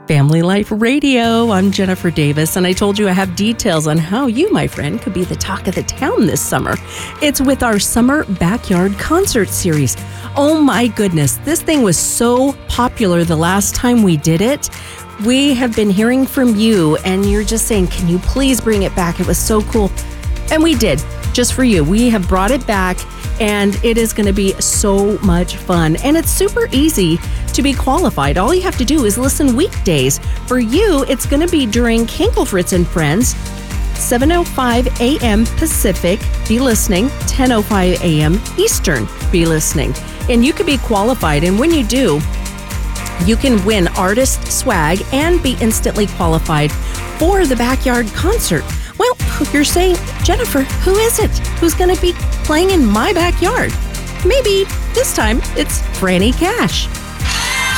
Family Life Radio. I'm Jennifer Davis, and I told you I have details on how you, my friend, could be the talk of the town this summer. It's with our Summer Backyard Concert Series. Oh my goodness, this thing was so popular the last time we did it. We have been hearing from you, and you're just saying, can you please bring it back? It was so cool. And we did, just for you. We have brought it back, and it is going to be so much fun. And it's super easy to be qualified. All you have to do is listen weekdays. For you, it's going to be during Kinkelfritz and Friends, 7:05 a.m. Pacific, be listening, 10:05 a.m. Eastern, be listening. And you could be qualified, and when you do, you can win artist swag and be instantly qualified for the backyard concert. Well, you're saying, Jennifer, who is it? Who's going to be playing in my backyard? Maybe this time it's Franny Cash.